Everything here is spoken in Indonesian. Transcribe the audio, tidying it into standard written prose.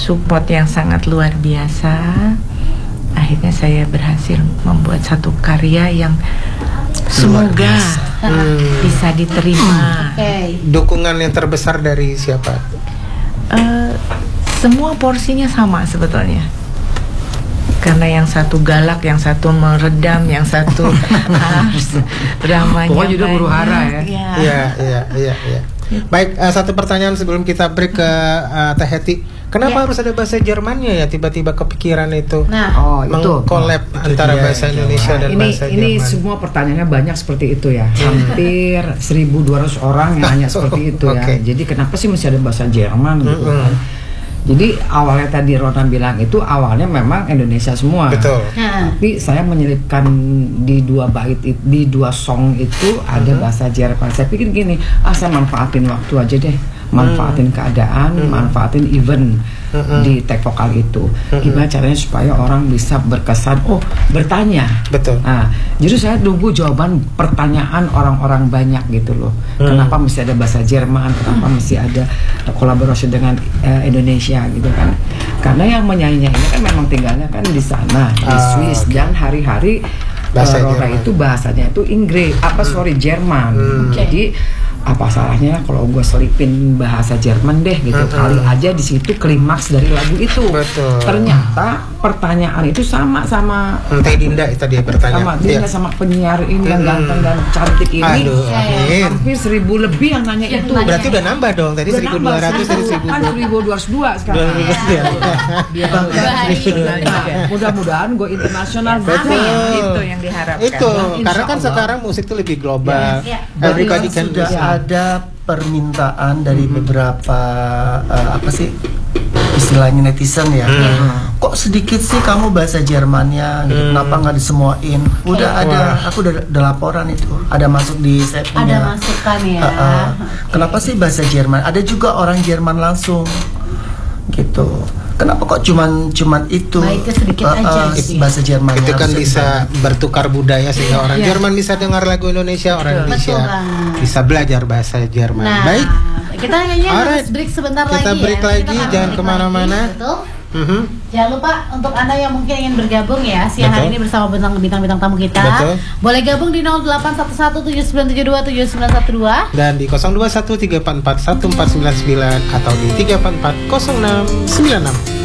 support yang sangat luar biasa, akhirnya saya berhasil membuat satu karya yang semoga bisa diterima. Dukungan yang terbesar dari siapa? Semua porsinya sama sebetulnya. Karena yang satu galak, yang satu meredam, yang satu harus dramanya. Pokoknya juga huru hara ya. Iya. Baik, satu pertanyaan sebelum kita break ke Teh Heti. Kenapa harus ada bahasa Jermannya ya? Tiba-tiba kepikiran itu. Meng-collab antara bahasa Indonesia dan bahasa Jerman. Ini semua pertanyaannya banyak seperti itu ya. Hampir 1.200 orang yang nanya seperti itu ya. Jadi kenapa sih masih ada bahasa Jerman gitu kan? Jadi awalnya tadi Rona bilang itu awalnya memang Indonesia semua. Betul. Tapi saya menyelipkan di 2 bait, di 2 song itu ada bahasa Jerman. Saya pikir gini, saya manfaatin waktu aja deh, manfaatin keadaan, manfaatin event di tag vokal itu. Gimana caranya supaya orang bisa berkesan, bertanya. Betul. Nah, jadi saya nunggu jawaban pertanyaan orang-orang banyak gitu loh. Kenapa mesti ada bahasa Jerman? Kenapa mesti ada kolaborasi dengan Indonesia gitu kan? Karena yang menyanyinya ini kan memang tinggalnya kan di sana, di Swiss, dan hari-hari Rona itu bahasanya itu Inggris, Jerman. Jadi apa salahnya kalau gue selipin bahasa Jerman deh gitu, kali aja di situ klimaks dari lagu itu. Betul. Ternyata pertanyaan itu sama Teh Dinda tadi bertanya. Sama Dinda sama penyiar ini yang ganteng dan cantik ini. Aduh, amin. Hampir 1.000 lebih yang nanya itu. Berarti udah nambah dong, tadi 1.200 dari 1.000. Kan 1.202 sekarang. Mudah-mudahan go internasional. Itu yang diharapkan. Itu karena kan sekarang musik itu lebih global. Everybody can sudah ada permintaan dari beberapa istilahnya netizen ya. Kok sedikit sih kamu bahasa Jermannya gitu, kenapa nggak disemuain? Udah ada, aku udah laporan itu, ada masuk di saya punya. Ada masukan ya. Kenapa sih bahasa Jerman? Ada juga orang Jerman langsung gitu. Kenapa kok cuman itu sedikit aja bahasa Jerman itu kan bisa bertukar budaya sehingga orang Jerman bisa dengar lagu Indonesia, orang Indonesia bisa belajar bahasa Jerman. Baik, kita kayaknya harus break sebentar lagi. Kita break lagi, jangan kemana-mana. Jangan lupa untuk Anda yang mungkin ingin bergabung ya siang hari ini bersama bintang-bintang tamu kita. Boleh gabung di 0811-372-7912 dan di 021-344-1499 atau di 344-0696.